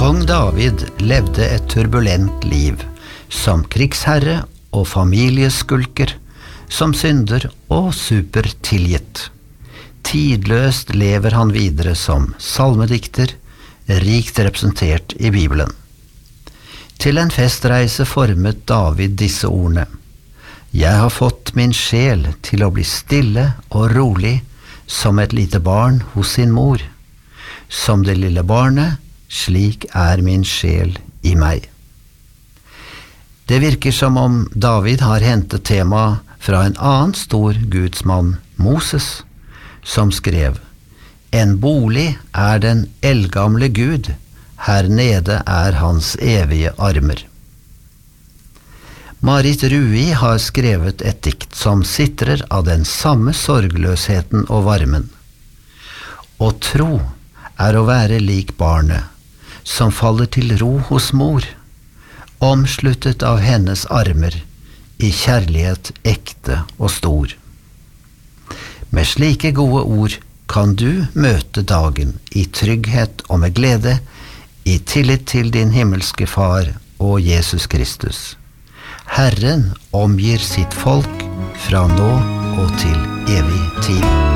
Kong David levde et turbulent liv, som krigsherre og familieskulker, som synder og supertilgitt. Tidløst lever han videre som salmedikter, rikt representert i Bibelen. Til en festreise formet David disse ordene: «Jeg har fått min sjel til å bli stille og rolig som et lite barn hos sin mor. Som det lille barnet, slik er min sjel i meg.» Det virker som om David har hentet tema fra en annen stor gudsmann, Moses, som skrev: «En bolig er den eldgamle Gud, her nede er hans evige armer.» Marit Rui har skrevet et dikt som sitrer av den samme sorgløsheten og varmen. «Å tro er å være lik barnet, som faller til ro hos mor, omsluttet av hennes armer, i kjærlighet ekte og stor.» Med slike gode ord kan du møte dagen i trygghet og med glede, i tillit til din himmelske Far og Jesus Kristus. Herren omgir sitt folk fra nå og til evig tid.